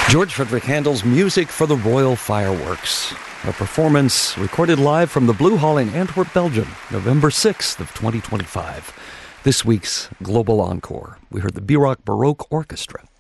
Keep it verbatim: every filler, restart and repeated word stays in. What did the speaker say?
George Frederick Handel's music for the Royal Fireworks, a performance recorded live from the Blue Hall in Antwerp, Belgium, November sixth of twenty twenty-five. This week's Global Encore, we heard the Bierock Baroque Orchestra.